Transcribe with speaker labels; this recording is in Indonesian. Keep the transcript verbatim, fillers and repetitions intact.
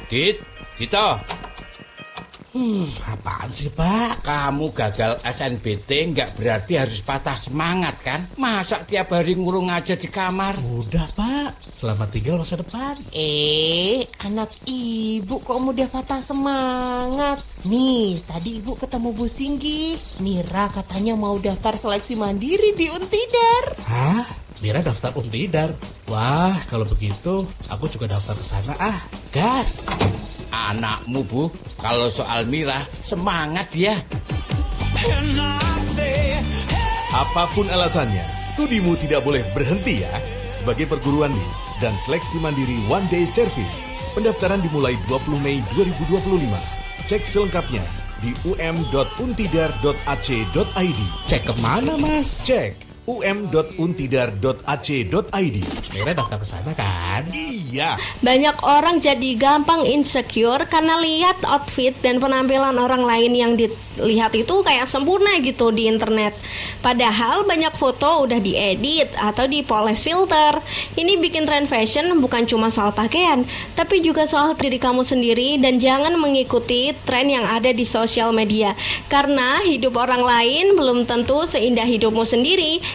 Speaker 1: Dit, Dito.
Speaker 2: Hmm, apaan sih Pak?
Speaker 1: Kamu gagal S N B T nggak berarti harus patah semangat kan? Masa tiap hari ngurung aja di kamar?
Speaker 2: Udah Pak, selamat tinggal masa depan.
Speaker 3: Eh, anak ibu kok mudah patah semangat? Nih, tadi ibu ketemu Bu Singgi. Mira katanya mau daftar seleksi mandiri di Untidar.
Speaker 2: Hah? Mira daftar Untidar? Wah, kalau begitu aku juga daftar ke sana ah. Gas!
Speaker 1: Anakmu Bu, kalau soal Mira semangat dia.
Speaker 4: Apapun alasannya, studimu tidak boleh berhenti ya. Sebagai perguruan N I S dan seleksi mandiri One Day Service, pendaftaran dimulai dua puluh Mei dua ribu dua puluh lima. Cek selengkapnya di u m dot untidar dot a c dot i d.
Speaker 2: Cek kemana Mas?
Speaker 4: Cek u m dot untidar dot a c dot i d.
Speaker 2: Mira daftar ke sana kan?
Speaker 4: Iya.
Speaker 5: Banyak orang jadi gampang insecure karena lihat outfit dan penampilan orang lain yang dilihat itu kayak sempurna gitu di internet. Padahal banyak foto udah diedit atau dipoles filter. Ini bikin tren fashion bukan cuma soal pakaian, tapi juga soal diri kamu sendiri, dan jangan mengikuti tren yang ada di sosial media. Karena hidup orang lain belum tentu seindah hidupmu sendiri.